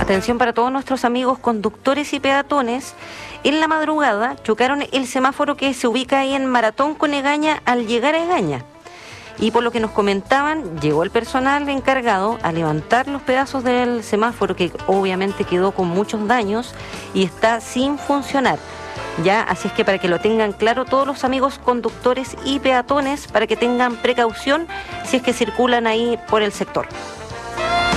Atención para todos nuestros amigos conductores y peatones. En la madrugada chocaron el semáforo que se ubica ahí en Maratón con Egaña al llegar a Egaña. Y por lo que nos comentaban, llegó el personal encargado a levantar los pedazos del semáforo, que obviamente quedó con muchos daños y está sin funcionar. Ya, así es que para que lo tengan claro todos los amigos conductores y peatones, para que tengan precaución si es que circulan ahí por el sector.